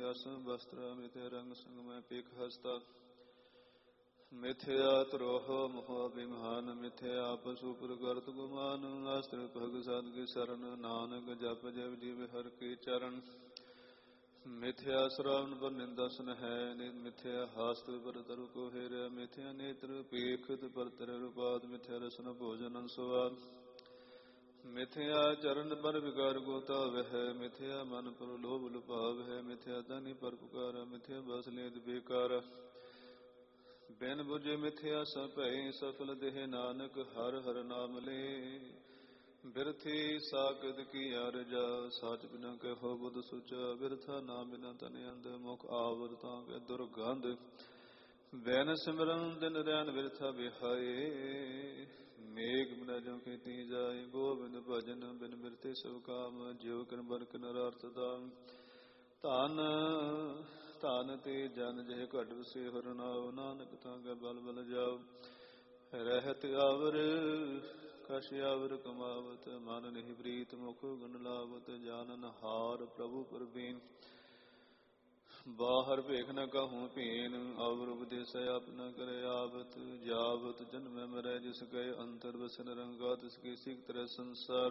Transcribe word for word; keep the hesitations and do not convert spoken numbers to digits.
ਆਸਨ ਬਸਤਰਾ ਮਿਥਿਆ ਰੰਗ ਸੰਗਮੈ ਪੇਖ ਹਸਤਾ ਮਿਥਿਆ ਤਰੋਹ ਮੋਹ ਅਭਿਮਾਨ ਮਿਥਿਆ ਪਸੂ ਪ੍ਰਗਰਤ ਗੁਮਾਨ ਅਸਤਰ ਭਗ ਸਦ ਕੀ ਸਰਨ ਨਾਨਕ ਜਪ ਜਪ ਜੀਵ ਹਰ ਕੀ ਚਰਨ ਮਿਥਿਆ ਸ਼ਰਾਵਨ ਪਰ ਨਿੰਦਸਨ ਹੈ ਮਿਥਿਆ ਹਾਸਤ ਪਰ ਤਰੁ ਕੋ ਹੇਰਿਆ ਮਿਥਿਆ ਨੇਤਰ ਪੇਖਤ ਪਰ ਤਰ ਰੂਪਾਦ ਮਿਥਿਆ ਰਸਨ ਭੋਜਨ ਸਵਾਦ ਮਿਥਿਆ ਚਰਨ ਪਰ ਵਿਕਾਰ ਗੋਤਾ ਵਹਿ ਮਿਥਿਆ ਮਨ ਪਰ ਲੋਭ ਲੁਭਾਵ ਹੈ ਮਿਥਿਆ ਧਨੀ ਪਰ ਪੁਕਾਰ ਮਿਥਿਆ ਬਸ ਲੇਦ ਬੇਕਾਰ ਬਿਨ ਬੁਝੇ ਮਿਥਿਆ ਸਭ ਭੈ ਸਫਲ ਦੇਹ ਨਾਨਕ ਹਰ ਹਰ ਨਾਮ ਲੈ ਬਿਰਥੀ ਸਾਕਤ ਕੀ ਅਰਜਾ ਸਾਚ ਬਿਨਾ ਕਹੋ ਬੁਧ ਸੁਚਾ ਬਿਰਥਾ ਨਾਮ ਬਿਨਾ ਤਨ ਅੰਧ ਮੁਖ ਆਵਰ ਤਾਂ ਕੇ ਦੁਰਗੰਧ ਬੈਨ ਸਿਮਰਨ ਦਿਨ ਰੈਨ ਬਿਰਥਾ ਬਿਹਾਏ ਮੇਘ ਬਿਨਾ ਜੋ ਖੇਤੀ ਜਾਏ ਗੋਬਿੰਦ ਭਜਨ ਬਿਨ ਬਿਰਥੇ ਸਭ ਕਾਮ ਜਿਉ ਕਰ ਬਰ ਕਰ ਅਰਥ ਦਾਮ ਧਨ ਧਨ ਤੇ ਜਨ ਜੇ ਘਟ ਵਸੇ ਹਰ ਨਾਉ ਨਾਨਕ ਤਾਂ ਕੇ ਬਲ ਬਲ ਜਾਉ ਰਹਿਤ ਆਵਰ ਕਛ ਆਵਰ ਕਮਾਵਤ ਮਨ ਨਹੀਂ ਪ੍ਰੀਤ ਮੁਖ ਗੁਣ ਲਾਵਤ ਜਾਨਨ ਹਾਰ ਪ੍ਰਭੂ ਪਰਬੀਨ ਬਾਹਰ ਭੇਖ ਨ ਕਹੂੰ ਭੀਨ ਅਵਰ ਉਪਦੇਸ ਆਪਨਾ ਕਰੇ ਆਵਤ ਜਾਵਤ ਜਨਮੈ ਮਰੈ ਜਿਸ ਗਏ ਅੰਤਰ ਵਸਨ ਰੰਗਾ ਤਿਸ ਕੀ ਸਿਖ ਤਰ ਸੰਸਾਰ